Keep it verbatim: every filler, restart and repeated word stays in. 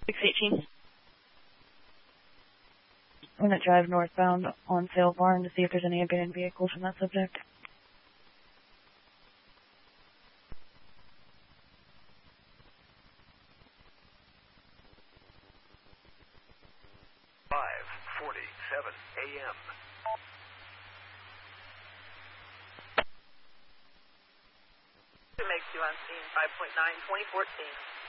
six eighteen. I'm going to drive northbound on Sale Barn to see if there's any abandoned vehicles from that subject. five forty-seven a m It makes you on scene five point nine, twenty fourteen.